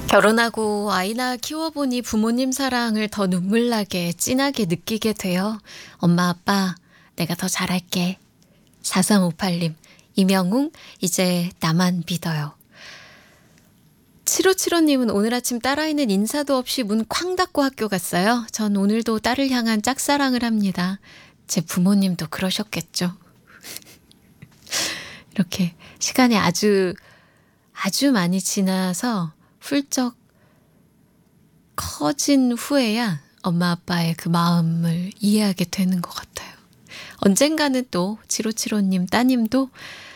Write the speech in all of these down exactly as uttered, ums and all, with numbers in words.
결혼하고 아이나 키워보니 부모님 사랑을 더 눈물나게 진하게 느끼게 돼요. 엄마 아빠 내가 더 잘할게. 사삼오팔 님 이명웅 이제 나만 믿어요. 칠오칠오 님은 오늘 아침 딸아이는 인사도 없이 문 쾅 닫고 학교 갔어요. 전 오늘도 딸을 향한 짝사랑을 합니다. 제 부모님도 그러셨겠죠. 이렇게 시간이 아주 아주 많이 지나서 훌쩍 커진 후에야 엄마 아빠의 그 마음을 이해하게 되는 것 같아요. 언젠가는 또 칠오칠오 님 따님도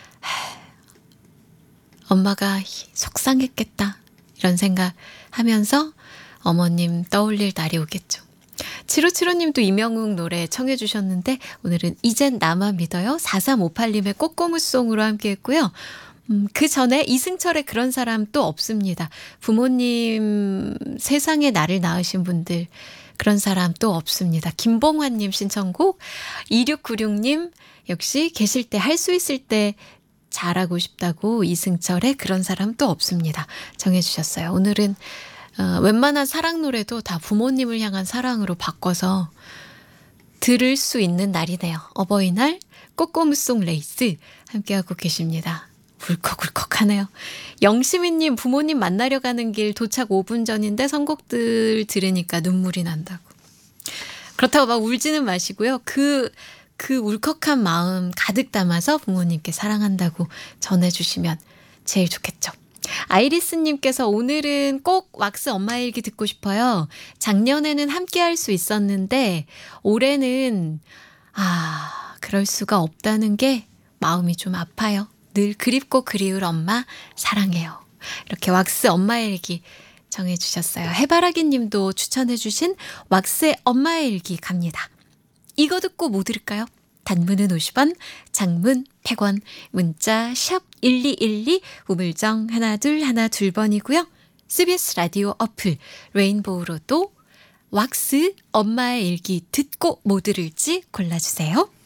엄마가 속상했겠다 이런 생각하면서 어머님 떠올릴 날이 오겠죠. 칠오칠오 님도 이명웅 노래 청해 주셨는데 오늘은 이젠 나만 믿어요. 사삼오팔 님의 꼬꼬무송으로 함께 했고요. 음, 그 전에 이승철의 그런 사람 또 없습니다. 부모님 세상에 나를 낳으신 분들 그런 사람 또 없습니다. 김봉환님 신청곡, 이육구육 님 역시 계실 때 할 수 있을 때 잘하고 싶다고 이승철의 그런 사람 또 없습니다. 정해주셨어요. 오늘은 어, 웬만한 사랑 노래도 다 부모님을 향한 사랑으로 바꿔서 들을 수 있는 날이네요. 어버이날 꼬꼬무송 레이스 함께하고 계십니다. 울컥울컥하네요. 영시민님 부모님 만나려 가는 길 도착 오 분 전인데 선곡들 들으니까 눈물이 난다고. 그렇다고 막 울지는 마시고요. 그, 그 울컥한 마음 가득 담아서 부모님께 사랑한다고 전해주시면 제일 좋겠죠. 아이리스님께서 오늘은 꼭 왁스 엄마 일기 듣고 싶어요. 작년에는 함께 할 수 있었는데 올해는 아 그럴 수가 없다는 게 마음이 좀 아파요. 늘 그립고 그리울 엄마 사랑해요. 이렇게 왁스 엄마의 일기 정해주셨어요. 해바라기 님도 추천해주신 왁스의 엄마의 일기 갑니다. 이거 듣고 뭐 들을까요? 단문은 오십 원, 장문 백 원, 문자 샵 일이일이, 우물정 하나 둘 하나 둘 번이고요. 씨비에스 라디오 어플 레인보우로도 왁스 엄마의 일기 듣고 뭐 들을지 골라주세요.